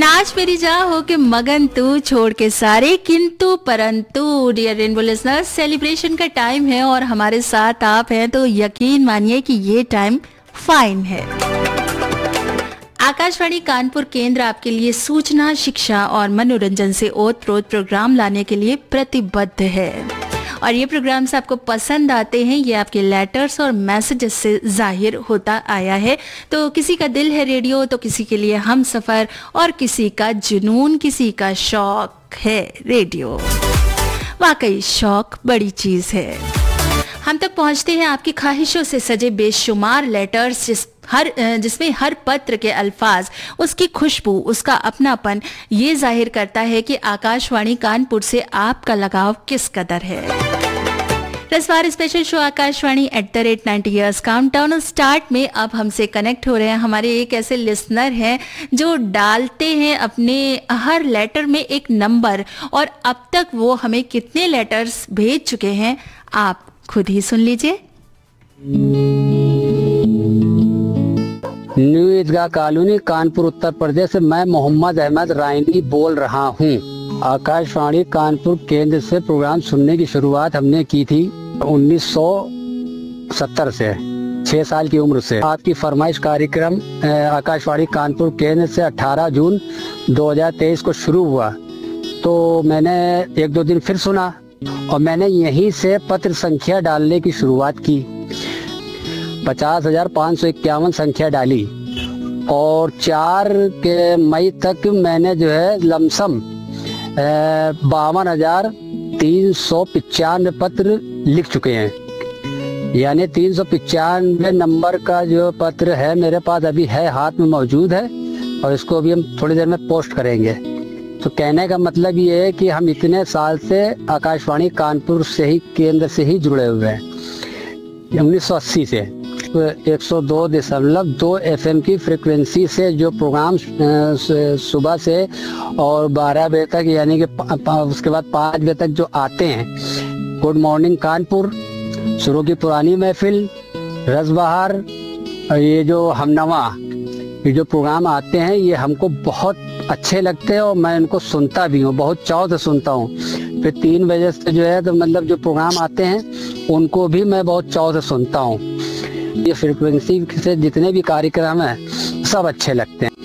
नाच मेरी जा हो के मगन तू छोड़ के सारे किंतु परंतु। डियर रेनबो लिसनर्स, सेलिब्रेशन का टाइम है और हमारे साथ आप हैं तो यकीन मानिए कि ये टाइम फाइन है। आकाशवाणी कानपुर केंद्र आपके लिए सूचना, शिक्षा और मनोरंजन से ओत-प्रोत प्रोग्राम लाने के लिए प्रतिबद्ध है और ये प्रोग्राम्स आपको पसंद आते हैं, ये आपके लेटर्स और मैसेजेस से जाहिर होता आया है। तो किसी का दिल है रेडियो तो किसी के लिए हम सफर और किसी का जुनून, किसी का शौक है रेडियो। वाकई शौक बड़ी चीज है। हम तक पहुंचते हैं आपकी ख्वाहिशों से सजे बेशुमार लेटर्स जिसमें हर पत्र के अल्फाज, उसकी खुशबू, उसका अपनापन ये जाहिर करता है कि आकाशवाणी कानपुर से आपका लगाव किस कदर है। रसवार special show Akashvani @90 years countdown start में अब हमसे कनेक्ट हो रहे हैं हमारे एक ऐसे लिसनर हैं जो डालते हैं अपने हर लेटर में एक नंबर और अब तक वो हमें कितने लेटर्स भेज चुके हैं आप खुद ही सुन लीजिए। न्यू ईदगाह कॉलोनी कानपुर उत्तर प्रदेश से मैं मोहम्मद अहमद रायनी बोल रहा हूँ। आकाशवाणी कानपुर केंद्र से प्रोग्राम सुनने की शुरुआत हमने की थी 1970 से, 6 साल की उम्र से। आपकी फरमाइश कार्यक्रम आकाशवाणी कानपुर केंद्र से 18 जून 2023 को शुरू हुआ तो मैंने 1-2 दिन फिर सुना और मैंने यहीं से पत्र संख्या डालने की शुरुआत की। 50,551 संख्या डाली और 4 के मई तक मैंने जो है लमसम 52,395 पत्र लिख चुके हैं। यानी 395 नंबर का जो पत्र है मेरे पास अभी है, हाथ में मौजूद है और इसको अभी हम थोड़ी देर में पोस्ट करेंगे। तो कहने का मतलब ये है कि हम इतने साल से आकाशवाणी कानपुर से ही केंद्र से ही जुड़े हुए हैं। 1980 से 102.2 FM की फ्रिक्वेंसी से जो प्रोग्राम सुबह से और 12 बजे तक, यानी कि उसके बाद 5 बजे तक जो आते हैं, गुड मॉर्निंग कानपुर, शुरू की पुरानी महफिल, रसबहार, ये जो हमनवा, ये जो प्रोग्राम आते हैं ये हमको बहुत अच्छे लगते हैं और मैं इनको सुनता भी हूँ, बहुत चाव से सुनता हूँ। फिर 3 बजे से जो है तो मतलब जो प्रोग्राम आते हैं उनको भी मैं बहुत चाव से सुनता हूँ। ये फ्रीक्वेंसी से जितने भी कार्यक्रम हैं सब अच्छे लगते हैं।